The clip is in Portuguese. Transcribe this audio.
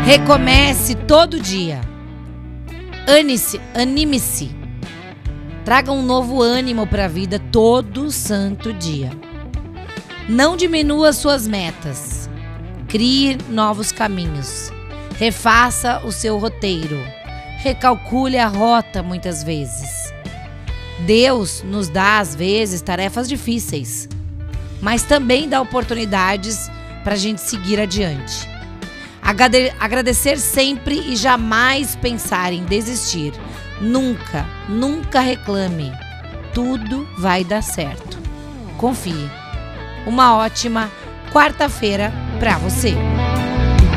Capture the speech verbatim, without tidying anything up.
Recomece todo dia. Ane-se, anime-se. Traga um novo ânimo para a vida todo santo dia. Não diminua suas metas. Crie novos caminhos. Refaça o seu roteiro. Recalcule a rota muitas vezes. Deus nos dá, às vezes, tarefas difíceis, mas também dá oportunidades para a gente seguir adiante. Agradecer sempre e jamais pensar em desistir. Nunca, nunca reclame. Tudo vai dar certo. Confie. Uma ótima quarta-feira para você.